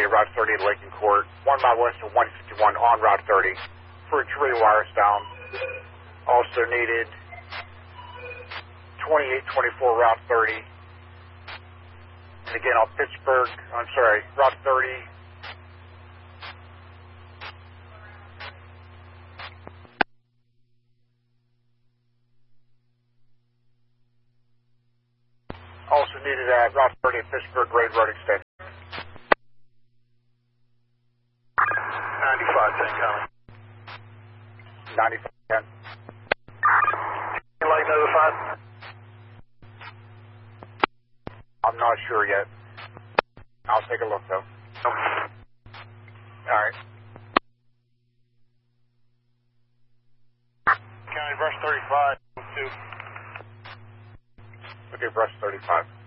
Route 30 at Lakeland Court, 1 mile west of 151 on Route 30 for a tree wires down. Also needed 2824 Route 30. And again on Route 30. Also needed at Route 30 at Pittsburgh Grade Road Extension. 9510 coming. 9510. Light notified? I'm not sure yet. I'll take a look though. Alright. County Brush 35, 2. Okay, Brush 35.